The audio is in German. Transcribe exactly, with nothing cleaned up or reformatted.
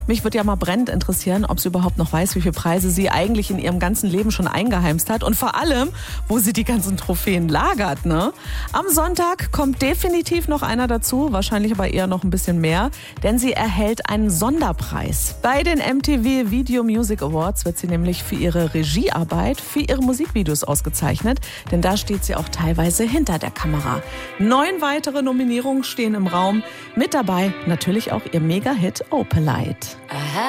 Mich würde ja mal brennend interessieren, ob sie überhaupt noch weiß, wie viele Preise sie eigentlich in ihrem ganzen Leben schon eingeheimst hat und vor allem, wo sie die ganzen Trophäen lagert, ne? Am Sonntag kommt definitiv noch einer dazu, wahrscheinlich aber eher noch ein bisschen mehr, denn sie erhält einen Sonderpreis. Bei den M T V Video Music Awards wird sie nämlich für ihre Regiearbeit, für ihre Musikvideos ausgezeichnet, denn da steht sie auch teilweise hinter der Kamera. Neun weitere Nominierungen stehen im Raum, mit dabei natürlich auch ihr Mega-Hit Opalite.